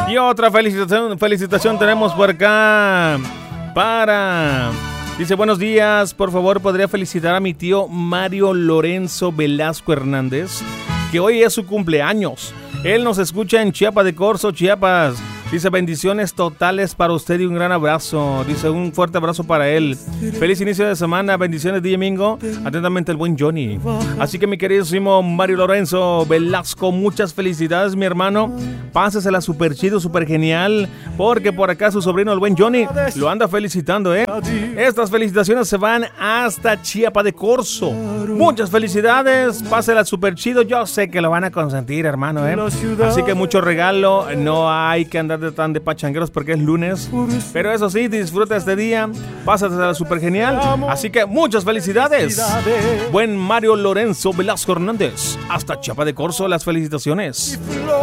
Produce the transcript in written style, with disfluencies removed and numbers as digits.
Y otra felicitación tenemos por acá dice, buenos días, por favor, ¿podría felicitar a mi tío Mario Lorenzo Velasco Hernández, que hoy es su cumpleaños? Él nos escucha en Chiapa de Corzo, Chiapas. Dice, bendiciones totales para usted y un gran abrazo. Dice, un fuerte abrazo para él. Feliz inicio de semana. Bendiciones, DJ Mingo. Atentamente, el buen Johnny. Así que, mi queridísimo Mario Lorenzo Velasco, muchas felicidades, mi hermano. Pásesela súper chido, súper genial, porque por acá su sobrino, el buen Johnny, lo anda felicitando, ¿eh? Estas felicitaciones se van hasta Chiapa de Corzo. Muchas felicidades. Pásela súper chido. Yo sé que lo van a consentir, hermano, ¿eh? Así que mucho regalo. No hay que andar tan de pachangueros porque es lunes, pero eso sí, disfruta este día, pásatela súper genial, así que muchas felicidades, buen Mario Lorenzo Velasco Hernández, hasta Chiapa de Corzo, las felicitaciones.